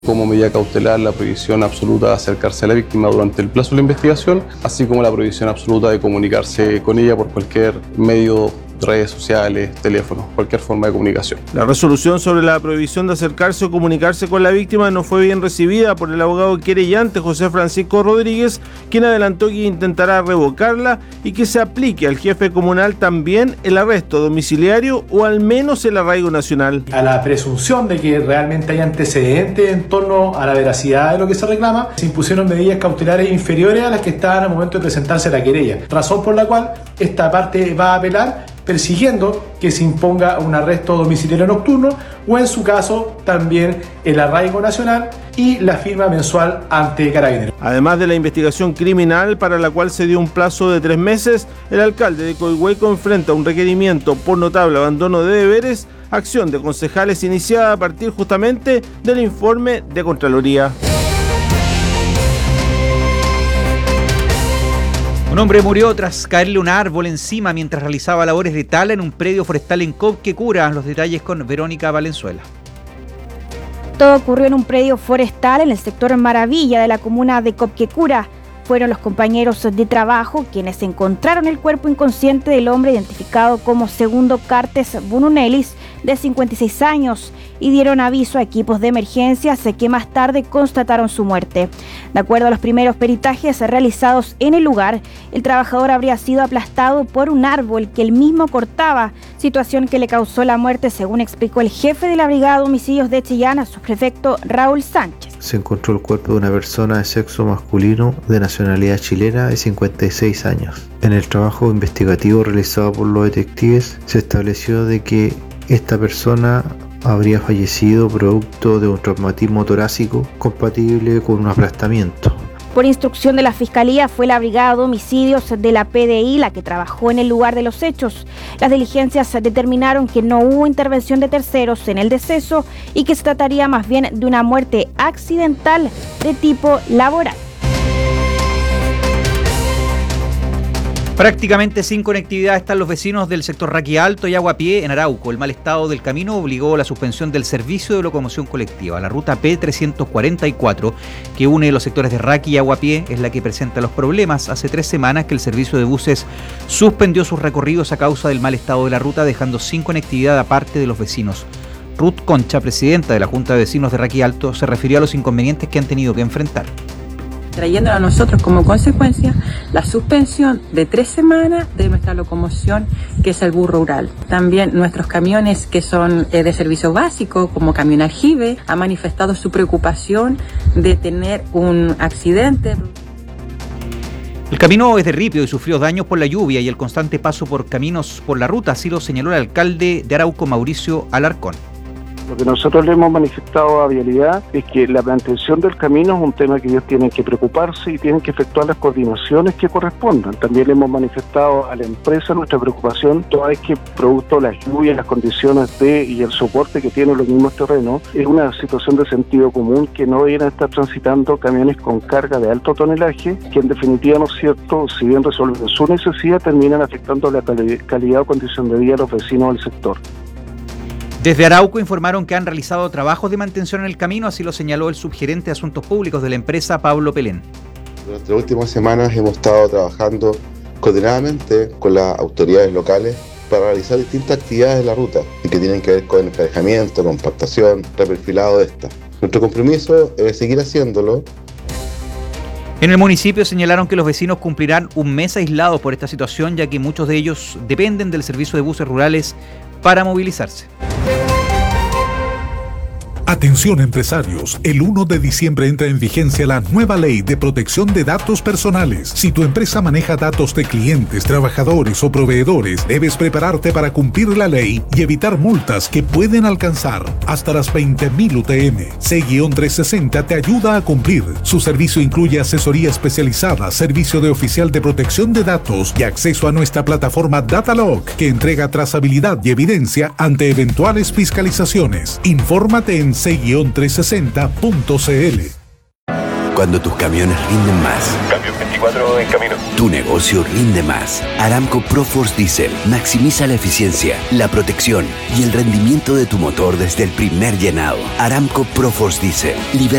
Como medida cautelar, la prohibición absoluta de acercarse a la víctima durante el plazo de la investigación, así como la prohibición absoluta de comunicarse con ella por cualquier medio, redes sociales, teléfono, cualquier forma de comunicación. La resolución sobre la prohibición de acercarse o comunicarse con la víctima no fue bien recibida por el abogado querellante José Francisco Rodríguez, quien adelantó que intentará revocarla y que se aplique al jefe comunal también el arresto domiciliario o al menos el arraigo nacional. A la presunción de que realmente hay antecedentes en torno a la veracidad de lo que se reclama, se impusieron medidas cautelares inferiores a las que estaban al momento de presentarse la querella, razón por la cual esta parte va a apelar persiguiendo que se imponga un arresto domiciliario nocturno o en su caso también el arraigo nacional y la firma mensual ante Carabineros. Además de la investigación criminal para la cual se dio un plazo de 3 meses, el alcalde de Coihueco enfrenta un requerimiento por notable abandono de deberes, acción de concejales iniciada a partir justamente del informe de Contraloría. Un hombre murió tras caerle un árbol encima mientras realizaba labores de tala en un predio forestal en Copquecura. Los detalles con Verónica Valenzuela. Todo ocurrió en un predio forestal en el sector Maravilla de la comuna de Copquecura. Fueron los compañeros de trabajo quienes encontraron el cuerpo inconsciente del hombre identificado como Segundo Cartes Bununelis, de 56 años, y dieron aviso a equipos de emergencias que más tarde constataron su muerte. De acuerdo a los primeros peritajes realizados en el lugar, el trabajador habría sido aplastado por un árbol que él mismo cortaba, situación que le causó la muerte, según explicó el jefe de la Brigada de Homicidios de Chillán, subprefecto Raúl Sánchez. Se encontró el cuerpo de una persona de sexo masculino de nacionalidad chilena de 56 años. En el trabajo investigativo realizado por los detectives se estableció de que esta persona habría fallecido producto de un traumatismo torácico compatible con un aplastamiento. Por instrucción de la Fiscalía, fue la Brigada de Homicidios de la PDI la que trabajó en el lugar de los hechos. Las diligencias determinaron que no hubo intervención de terceros en el deceso y que se trataría más bien de una muerte accidental de tipo laboral. Prácticamente sin conectividad están los vecinos del sector Raqui Alto y Aguapié en Arauco. El mal estado del camino obligó a la suspensión del servicio de locomoción colectiva. La ruta P344, que une los sectores de Raqui y Aguapié, es la que presenta los problemas. Hace 3 semanas que el servicio de buses suspendió sus recorridos a causa del mal estado de la ruta, dejando sin conectividad a parte de los vecinos. Ruth Concha, presidenta de la Junta de Vecinos de Raqui Alto, se refirió a los inconvenientes que han tenido que enfrentar, trayendo a nosotros como consecuencia la suspensión de 3 semanas de nuestra locomoción, que es el bus rural. También nuestros camiones que son de servicio básico, como camión aljibe, ha manifestado su preocupación de tener un accidente. El camino es de ripio y sufrió daños por la lluvia y el constante paso por caminos por la ruta, así lo señaló el alcalde de Arauco, Mauricio Alarcón. Lo que nosotros le hemos manifestado a Vialidad es que la mantención del camino es un tema que ellos tienen que preocuparse y tienen que efectuar las coordinaciones que correspondan. También le hemos manifestado a la empresa nuestra preocupación, toda vez que producto de las lluvias, las condiciones y el soporte que tienen los mismos terrenos, es una situación de sentido común que no deberían estar transitando camiones con carga de alto tonelaje, que en definitiva, ¿no es cierto?, si bien resuelven su necesidad, terminan afectando la calidad o condición de vida de los vecinos del sector. Desde Arauco informaron que han realizado trabajos de mantención en el camino, así lo señaló el subgerente de Asuntos Públicos de la empresa, Pablo Pelén. Durante las últimas semanas hemos estado trabajando coordinadamente con las autoridades locales para realizar distintas actividades de la ruta y que tienen que ver con emparejamiento, compactación, reperfilado de esta. Nuestro compromiso es seguir haciéndolo. En el municipio señalaron que los vecinos cumplirán un mes aislados por esta situación, ya que muchos de ellos dependen del servicio de buses rurales para movilizarse. Atención empresarios, el 1 de diciembre entra en vigencia la nueva ley de protección de datos personales. Si tu empresa maneja datos de clientes, trabajadores o proveedores, debes prepararte para cumplir la ley y evitar multas que pueden alcanzar hasta las 20.000 UTM. C-360 te ayuda a cumplir. Su servicio incluye asesoría especializada, servicio de oficial de protección de datos y acceso a nuestra plataforma Datalog, que entrega trazabilidad y evidencia ante eventuales fiscalizaciones. Infórmate en C-360.cl. cuando tus camiones rinden más. Cambio 24 en camino. Tu negocio rinde más. Aramco ProForce Diesel maximiza la eficiencia, la protección y el rendimiento de tu motor desde el primer llenado. Aramco ProForce Diesel.